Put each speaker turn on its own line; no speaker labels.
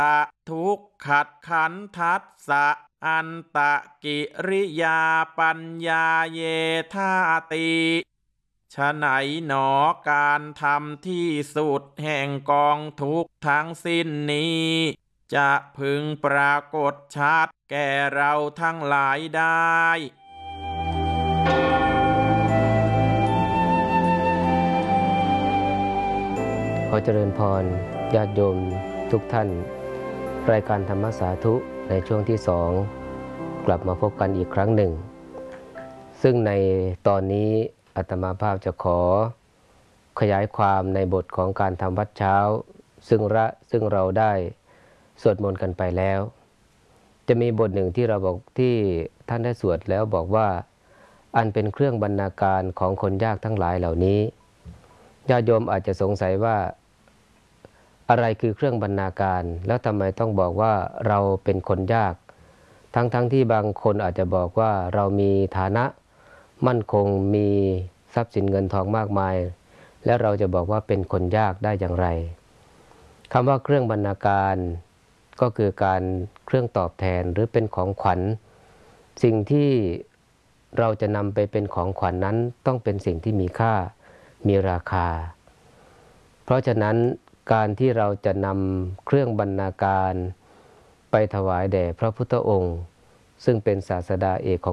ทุกขัดขันทัสสะอันตะกิริยาปัญญาเยธาติฉะไหนหนอการทำที่สุดแห่งกองทุกข์ทั้งสิ้นนี้จะพึงปรากฏชัดแก่เราทั้งหลายได้
ขอเจริญพรญาติโยมทุกท่านรายการธรรมสาธุในช่วงที่2กลับมาพบกันอีกครั้งหนึ่งซึ่งในตอนนี้อาตมาภาพจะขอขยายความในบทของการทำวัดเช้าซึ่งเราได้สวดมนต์กันไปแล้วจะมีบทหนึ่งที่เราบอกที่ท่านได้สวดแล้วบอกว่าอันเป็นเครื่องบรรณาการของคนยากทั้งหลายเหล่านี้ญาติโยมอาจจะสงสัยว่าอะไรคือเครื่องบรรณาการแล้วทำไมต้องบอกว่าเราเป็นคนยากทั้งที่บางคนอาจจะบอกว่าเรามีฐานะมั่นคงมีทรัพย์สินเงินทองมากมายและเราจะบอกว่าเป็นคนยากได้อย่างไรคำว่าเครื่องบรรณาการก็คือการเครื่องตอบแทนหรือเป็นของขวัญสิ่งที่เราจะนำไปเป็นของขวัญนั้นต้องเป็นสิ่งที่มีค่ามีราคาเพราะฉะนั้นการที่เราจะนำเครื่องบรรณาการไปถวายแด่พระพุทธองค์ซึ่งเป็นศาสดาเอกของ